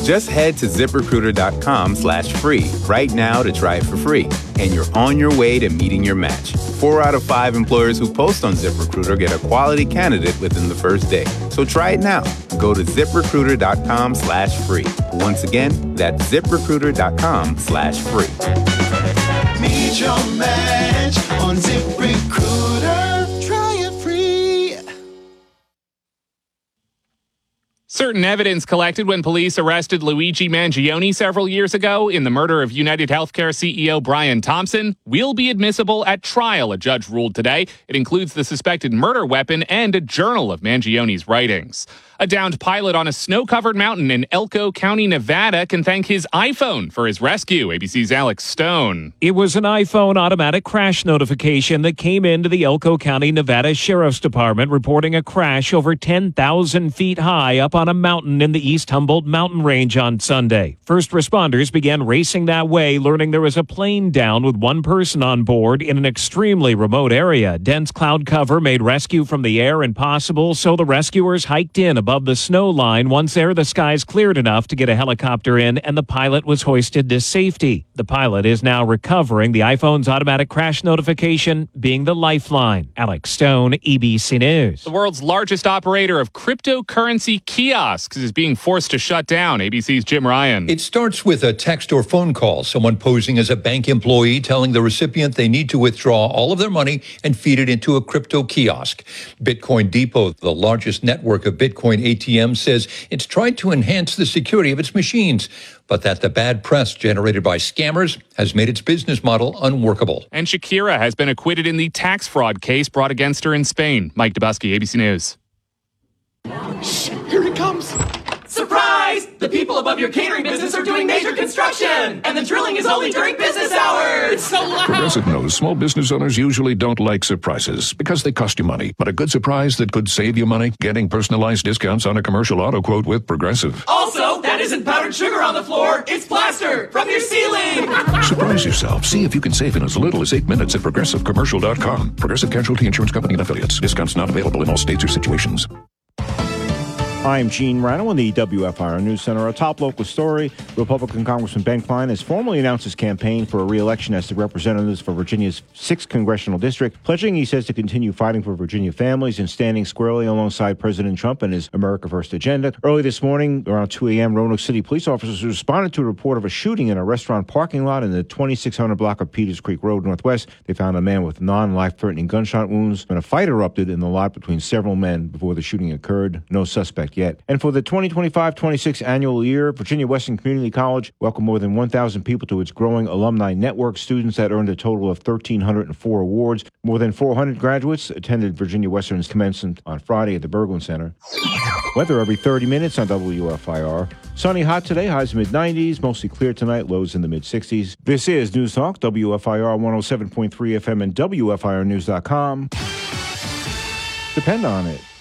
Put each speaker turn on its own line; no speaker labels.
Just head to ZipRecruiter.com/free right now to try it for free. And you're on your way to meeting your match. 4 out of 5 employers who post on ZipRecruiter get a quality candidate within the first day. So try it now. Go to ZipRecruiter.com/free. Once again, that's ZipRecruiter.com/free.
Meet your match on ZipRecruiter. Try it free.
Certain evidence collected when police arrested Luigi Mangione several years ago in the murder of United Healthcare CEO Brian Thompson will be admissible at trial, a judge ruled today. It includes the suspected murder weapon and a journal of Mangione's writings. A downed pilot on a snow-covered mountain in Elko County, Nevada, can thank his iPhone for his rescue. ABC's Alex Stone.
It was an iPhone automatic crash notification that came into the Elko County, Nevada Sheriff's Department reporting a crash over 10,000 feet high up on a mountain in the East Humboldt mountain range on Sunday. First responders began racing that way, learning there was a plane down with one person on board in an extremely remote area. Dense cloud cover made rescue from the air impossible, so the rescuers hiked in above the snow line. Once there, the skies cleared enough to get a helicopter in, and the pilot was hoisted to safety. The pilot is now recovering, the iPhone's automatic crash notification being the lifeline. Alex Stone, ABC News.
The world's largest operator of cryptocurrency kiosks is being forced to shut down. ABC's Jim Ryan.
It starts with a text or phone call, someone posing as a bank employee telling the recipient they need to withdraw all of their money and feed it into a crypto kiosk. Bitcoin Depot, the largest network of Bitcoin ATMs, says it's tried to enhance the security of its machines, but that the bad press generated by scammers has made its business model unworkable.
And Shakira has been acquitted in the tax fraud case brought against her in Spain. Mike Dubusky, ABC News.
Shh, here it comes.
Surprise! The people above your catering business are doing major construction, and the drilling is only during business hours.
It's so loud.
Progressive knows small business owners usually don't like surprises because they cost you money. But a good surprise that could save you money? Getting personalized discounts on a commercial auto quote with Progressive.
Also, that isn't powdered sugar on the floor. It's plaster from your ceiling.
Surprise yourself. See if you can save in as little as 8 minutes at ProgressiveCommercial.com. Progressive Casualty Insurance Company and Affiliates. Discounts not available in all states or situations.
I'm Gene Rano in the WFIR News Center. A top local story. Republican Congressman Ben Cline has formally announced his campaign for a re-election as the representatives for Virginia's 6th congressional district, pledging, he says, to continue fighting for Virginia families and standing squarely alongside President Trump and his America First agenda. Early this morning, around 2 a.m., Roanoke City police officers responded to a report of a shooting in a restaurant parking lot in the 2600 block of Peters Creek Road Northwest. They found a man with non-life-threatening gunshot wounds, and a fight erupted in the lot between several men before the shooting occurred. No suspect yet. And for the 2025-26 annual year, Virginia Western Community College welcomed more than 1,000 people to its growing alumni network. Students that earned a total of 1,304 awards. More than 400 graduates attended Virginia Western's commencement on Friday at the Berglund Center. Weather every 30 minutes on WFIR. Sunny, hot today, highs mid-90s. Mostly clear tonight, lows in the mid-60s. This is News Talk, WFIR 107.3 FM and WFIRnews.com. Depend on it.